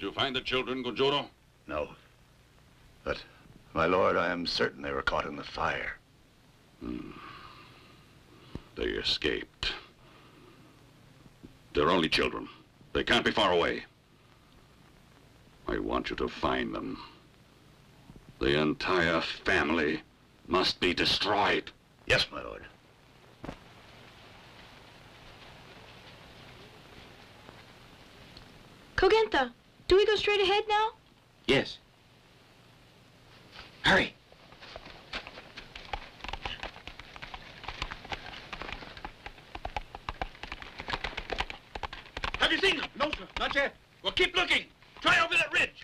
Did you find the children, Gonjoro? No. But, my lord, I am certain they were caught in the fire. They escaped. They're only children. They can't be far away. I want you to find them. The entire family must be destroyed. Yes, my lord. Kogenta, do we go straight ahead now? Yes. Hurry. Have you seen them? No, sir. Not yet. Well, keep looking. Try over that ridge.